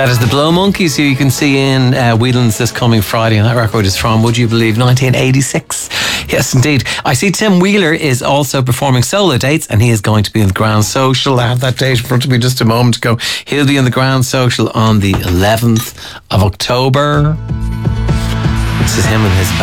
That is the Blow Monkeys, who you can see in Whelan's this coming Friday, and that record is from, would you believe, 1986. Yes, indeed. I see Tim Wheeler is also performing solo dates, and he is going to be in the Grand Social. I have that date in front of me just a moment ago. He'll be in the Grand Social on the 11th of October. This is him and his